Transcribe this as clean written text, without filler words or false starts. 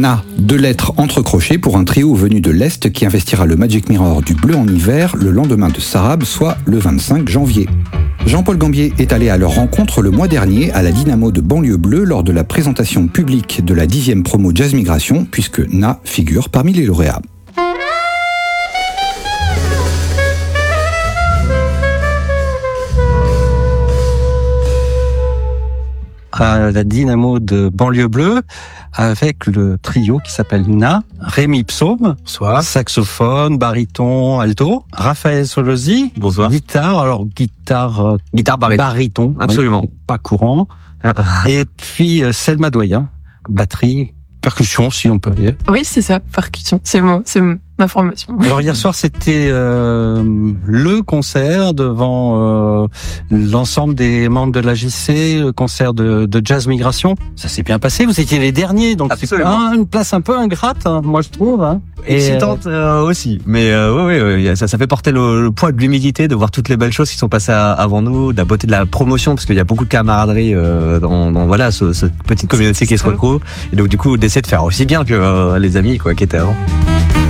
Na, 2 lettres entrecrochées pour un trio venu de l'Est qui investira le Magic Mirror du bleu en hiver le lendemain de Sarab, soit le 25 janvier. Jean-Paul Gambier est allé à leur rencontre le mois dernier à la Dynamo de Banlieue Bleue lors de la présentation publique de la 10e promo Jazz Migration, puisque Na figure parmi les lauréats. À la Dynamo de Banlieue Bleue avec le trio qui s'appelle Na, Rémi Psaume, Bonsoir. saxophone, baryton, alto, Raphaël Solosi, Bonsoir. guitare baryton, Absolument. oui, pas courant, et puis Selma Doyen, batterie, percussion si on peut dire. Oui, c'est ça, percussion. C'est ma formation. Alors hier soir c'était le concert devant l'ensemble des membres de l'AJC, le concert de Jazz Migration. Ça s'est bien passé, vous étiez les derniers, donc c'est une place un peu ingrate, hein, moi je trouve. Hein. Excitante aussi, mais ça fait porter le poids de l'humilité de voir toutes les belles choses qui sont passées avant nous, de la beauté de la promotion, parce qu'il y a beaucoup de camaraderie dans cette petite communauté qui se retrouve, et donc du coup d'essayer de faire aussi bien que les amis qui étaient avant.